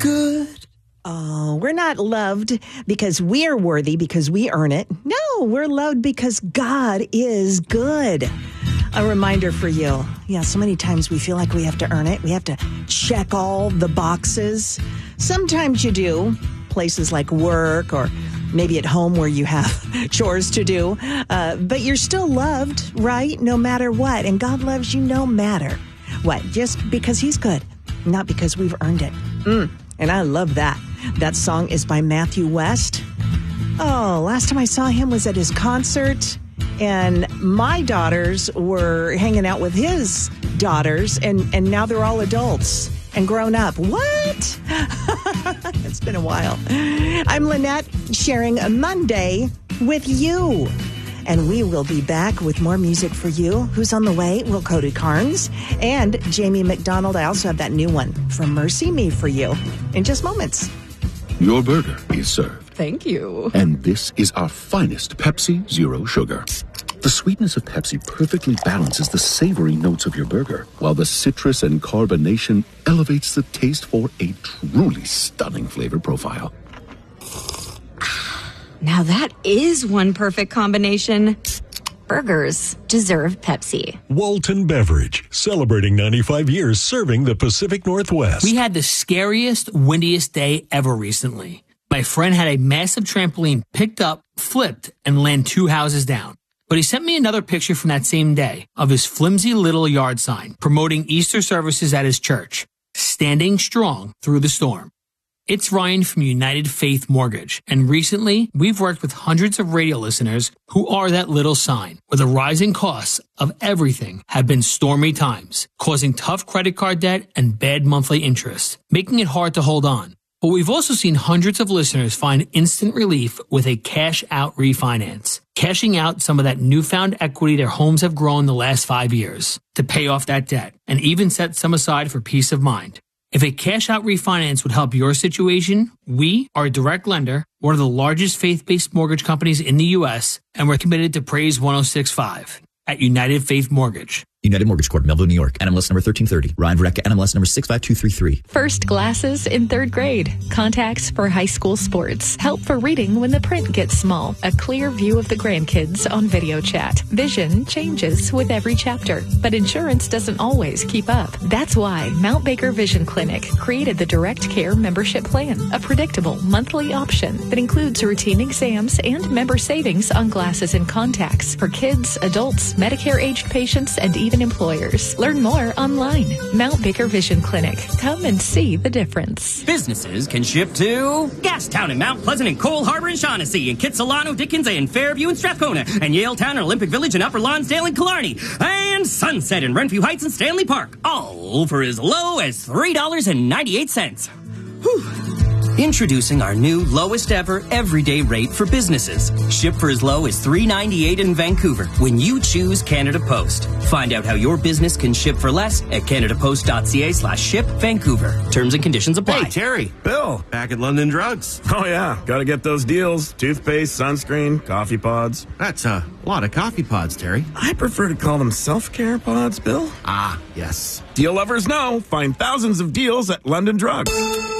good. Oh, we're not loved because we're worthy, because we earn it. No, we're loved because God is good. A reminder for you. Yeah, so many times we feel like we have to earn it. We have to check all the boxes. Sometimes you do. Places like work or maybe at home where you have chores to do. But you're still loved, right? No matter what. And God loves you no matter what. Just because he's good, not because we've earned it. And I love that. That song is by Matthew West. Oh, last time I saw him was at his concert. And my daughters were hanging out with his daughters, and now they're all adults and grown up. What? It's been a while. I'm Lynette, sharing a Monday with you. And we will be back with more music for you. Who's on the way? Will Cody Carnes and Jamie McDonald. I also have that new one from Mercy Me for you in just moments. Your burger is served. Thank you. And this is our finest Pepsi Zero Sugar. The sweetness of Pepsi perfectly balances the savory notes of your burger, while the citrus and carbonation elevates the taste for a truly stunning flavor profile. Now that is one perfect combination. Burgers deserve Pepsi. Walton Beverage, celebrating 95 years serving the Pacific Northwest. We had the scariest, windiest day ever recently. My friend had a massive trampoline picked up, flipped, and land 2 houses down. But he sent me another picture from that same day of his flimsy little yard sign promoting Easter services at his church, standing strong through the storm. It's Ryan from United Faith Mortgage, and recently we've worked with hundreds of radio listeners who are that little sign, where the rising costs of everything have been stormy times, causing tough credit card debt and bad monthly interest, making it hard to hold on. But we've also seen hundreds of listeners find instant relief with a cash-out refinance, cashing out some of that newfound equity their homes have grown the last 5 years to pay off that debt, and even set some aside for peace of mind. If a cash-out refinance would help your situation, we are a direct lender, one of the largest faith-based mortgage companies in the U.S., and we're committed to Praise 106.5 at United Faith Mortgage. United Mortgage Corp, Melville, New York. NMLS number 1330. Ryan Verrecka, NMLS number 65233. First glasses in 3rd grade. Contacts for high school sports. Help for reading when the print gets small. A clear view of the grandkids on video chat. Vision changes with every chapter, but insurance doesn't always keep up. That's why Mount Baker Vision Clinic created the Direct Care membership plan, a predictable monthly option that includes routine exams and member savings on glasses and contacts for kids, adults, Medicare-aged patients, and even employers. Learn more online. Mount Baker Vision Clinic. Come and see the difference. Businesses can ship to Gastown and Mount Pleasant and Cole Harbor and Shaughnessy and Kitsilano, Dickens and Fairview and Strathcona and Yaletown and Olympic Village and Upper Lonsdale and Killarney and Sunset and Renfrew Heights and Stanley Park. All for as low as $3.98. Whew. Introducing our new lowest ever everyday rate for businesses. Ship for as low as $3.98 in Vancouver when you choose Canada Post. Find out how your business can ship for less at canadapost.ca/ship Vancouver. Terms and conditions apply. Hey, Terry. Bill, back at London Drugs. Oh, yeah. Gotta get those deals. Toothpaste, sunscreen, coffee pods. That's a lot of coffee pods, Terry. I prefer to call them self-care pods, Bill. Ah, yes. Deal lovers know. Find thousands of deals at London Drugs.